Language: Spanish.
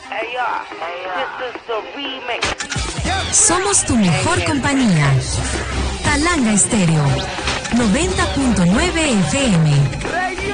Somos tu mejor compañía. Talanga Estéreo 90.9 FM.